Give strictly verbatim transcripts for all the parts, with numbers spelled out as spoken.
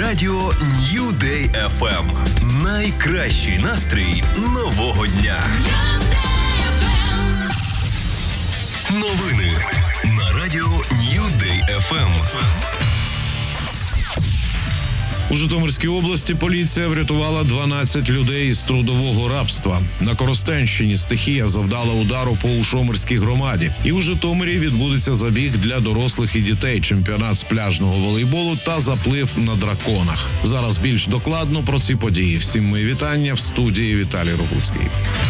Радіо New Day еф ем. Найкращий настрій нового дня. Новини на Радіо New Day еф ем. У Житомирській області поліція врятувала дванадцять людей із трудового рабства. На Коростенщині стихія завдала удару по Ушомирській громаді. І у Житомирі відбудеться забіг для дорослих і дітей, чемпіонат з пляжного волейболу та заплив на драконах. Зараз більш докладно про ці події. Всім мої вітання, в студії Віталій Рогуцький.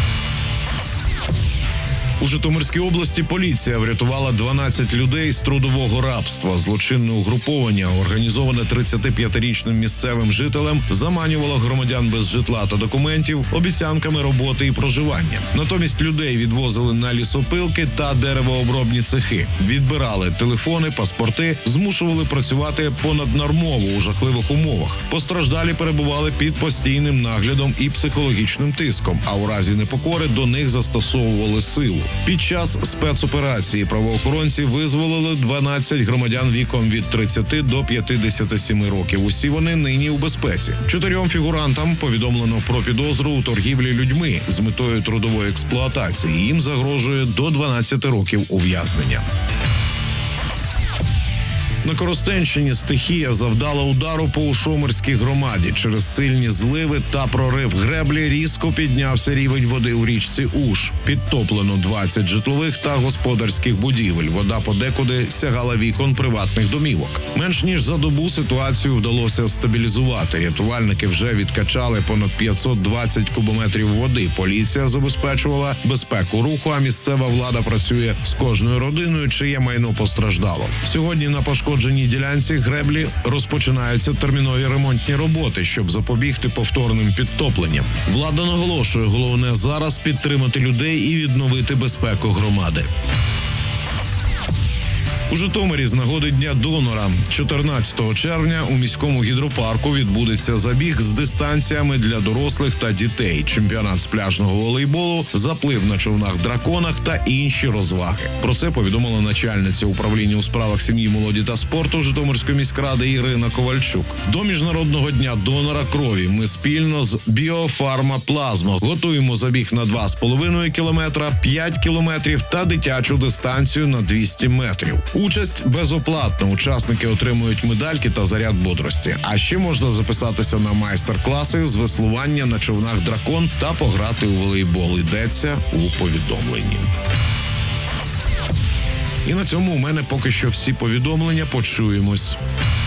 У Житомирській області поліція врятувала дванадцять людей з трудового рабства. Злочинне угруповання, організоване тридцятип'ятирічним місцевим жителем, заманювало громадян без житла та документів обіцянками роботи і проживання. Натомість людей відвозили на лісопилки та деревообробні цехи. Відбирали телефони, паспорти, змушували працювати понаднормово у жахливих умовах. Постраждалі перебували під постійним наглядом і психологічним тиском, а у разі непокори до них застосовували силу. Під час спецоперації правоохоронці визволили дванадцять громадян віком від тридцяти до п'ятдесяти семи років. Усі вони нині у безпеці. Чотирьом фігурантам повідомлено про підозру у торгівлі людьми з метою трудової експлуатації. Їм загрожує до дванадцяти років ув'язнення. На Коростенщині стихія завдала удару по Ушомирській громаді. Через сильні зливи та прорив греблі різко піднявся рівень води у річці Уш. Підтоплено двадцять житлових та господарських будівель. Вода подекуди сягала вікон приватних домівок. Менш ніж за добу ситуацію вдалося стабілізувати. Рятувальники вже відкачали понад п'ятсот двадцять кубометрів води. Поліція забезпечувала безпеку руху, а місцева влада працює з кожною родиною, чиє майно постраждало. Сьогодні на пошкодженні пошкодженій ділянці греблі розпочинаються термінові ремонтні роботи, щоб запобігти повторним підтопленням. Влада наголошує, головне зараз підтримати людей і відновити безпеку громади. У Житомирі з нагоди Дня донора чотирнадцятого червня у міському гідропарку відбудеться забіг з дистанціями для дорослих та дітей, чемпіонат з пляжного волейболу, заплив на човнах-драконах та інші розваги. Про це повідомила начальниця управління у справах сім'ї, молоді та спорту Житомирської міськради Ірина Ковальчук. До Міжнародного дня донора крові ми спільно з Біофарма Плазма готуємо забіг на два з половиною кілометра, п'ять кілометрів та дитячу дистанцію на двісті метрів. Участь безоплатна. Учасники отримують медальки та заряд бодрості. А ще можна записатися на майстер-класи з веслування на човнах «Дракон» та пограти у волейбол. Йдеться у повідомленні. І на цьому у мене поки що всі повідомлення. Почуємось.